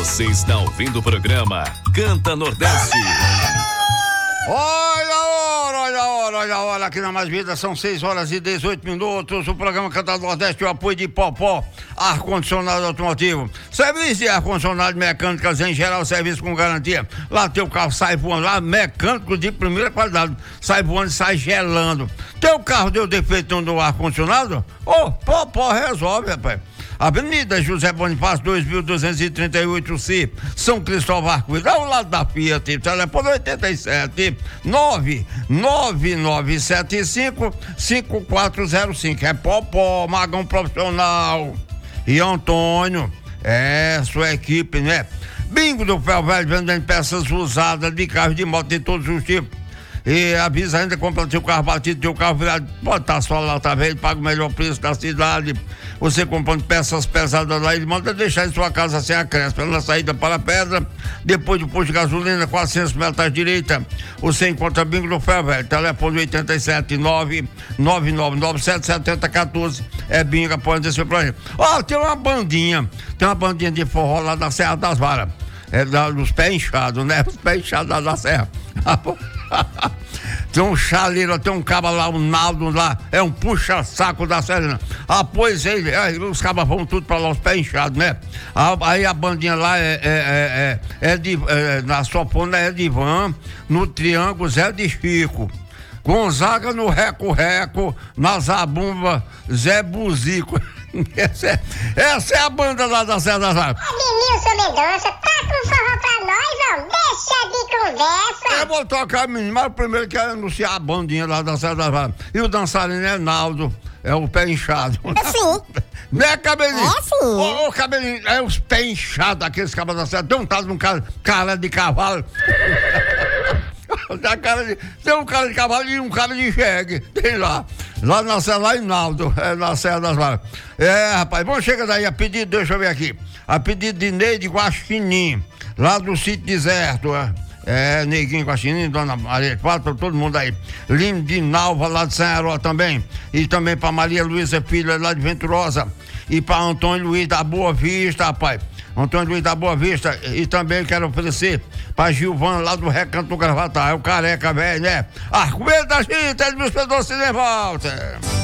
Você está ouvindo o programa Canta Nordeste. Olha a hora aqui na Mais Vida, são 6h18. O programa Canta Nordeste, o apoio de Popó, ar-condicionado automotivo. Serviço de ar-condicionado mecânicas em geral, serviço com garantia. Lá teu carro sai voando, lá mecânico de primeira qualidade, sai voando e sai gelando. Teu carro deu defeito no ar-condicionado? Popó resolve, rapaz. Avenida José Bonifácio, 2238C, São Cristóvão Arco-Íris, ao lado da Fiat, telefone 87 99975 5405. É Popó, Magão Profissional. E Antônio, sua equipe, né? Bingo do Ferro Velho, vendendo peças usadas de carro, de moto, de todos os tipos. E avisa ainda, compra seu carro batido, seu carro virado, pode estar só lá, tá vendo? Paga o melhor preço da cidade. Você comprando peças pesadas lá, ele manda deixar em sua casa sem acréscimo. Na saída para a pedra, depois do posto de gasolina, 400 metros à direita, você encontra Bingo do Ferro Velho. Telefone 87 99997 7014. É Bingo, pode descer pra gente. Tem uma bandinha de forró lá da Serra das Varas. Dos pés inchados, né? Os pés inchados lá da Serra. Tem um chaleiro, tem um caba lá, um Naldo lá, é um puxa-saco da Serena. Pois os cabas vão tudo pra lá, os pés inchados, né? Aí a bandinha lá na sopona é de Ivan, no Triângulo Zé de Chico. Gonzaga no Reco-Reco, na Zabumba Zé Buzico. Essa é a banda lá da Serra das Águas. Ademilson Mendonça, tá com forró pra nós, ó? Deixa de conversa. Eu vou tocar, menino, mas primeiro quero anunciar a bandinha lá da Serra das Águas. E o dançarino é Naldo, é o pé inchado. É sim. Né, Cabelinho? É sim. Ô, Cabelinho, é os pés inchados, aqueles cabas da Serra. Tem um tal de um cara de cavalo. Tem um cara de cavalo e um cara de jegue. Tem lá na Serra, lá em Naldo, na Serra das Varas. Rapaz, vamos chegar daí a pedido, deixa eu ver aqui. A pedido de Neide Guaxinim, lá do sítio deserto, Neguinho Guaxinim, Dona Maria Quatro, todo mundo aí. Lindinalva, lá de Sanharó também. E também pra Maria Luísa Filha, lá de Venturosa. E pra Antônio Luiz da Boa Vista, rapaz. Antônio Luiz da Boa Vista. E também quero oferecer pra Gilvan, lá do Recanto do Gravatar. É o careca, velho, né? Arco-Íris da Chita, Edmilson Pedroso, se volta.